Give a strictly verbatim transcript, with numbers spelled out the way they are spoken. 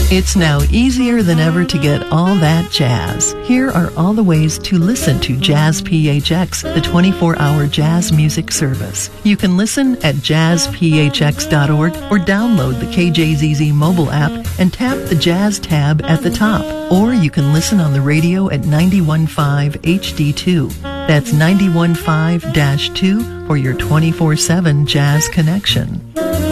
It's now easier than ever to get all that jazz. Here are all the ways to listen to Jazz P H X, the twenty-four hour jazz music service. You can listen at jazz p h x dot org or download the K J Z Z mobile app and tap the Jazz tab at the top. Or you can listen on the radio at ninety-one point five H D two. That's ninety-one point five dash two for your twenty-four seven jazz connection.